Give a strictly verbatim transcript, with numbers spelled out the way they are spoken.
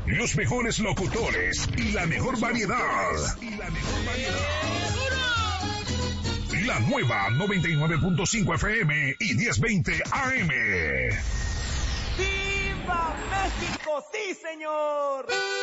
los mejores locutores y la mejor variedad. Y la mejor variedad. La nueva noventa y nueve punto cinco F M y diez veinte A M. ¡Viva México! ¡Sí, señor!